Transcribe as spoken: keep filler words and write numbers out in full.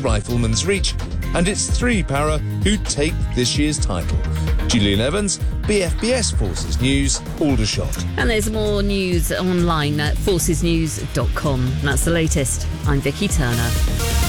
rifleman's reach, and it's three para who take this year's title. Julian Evans, B F B S Forces News, Aldershot. And there's more news online at forces news dot com. That's the latest. I'm Vicky Turner.